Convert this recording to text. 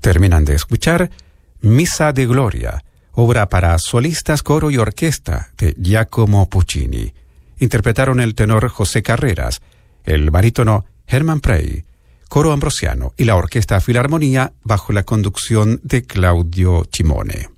Terminan de escuchar Misa de Gloria, obra para solistas, coro y orquesta de Giacomo Puccini. Interpretaron el tenor José Carreras, el barítono Hermann Prey, coro ambrosiano y la orquesta Filarmonía bajo la conducción de Claudio Cimone.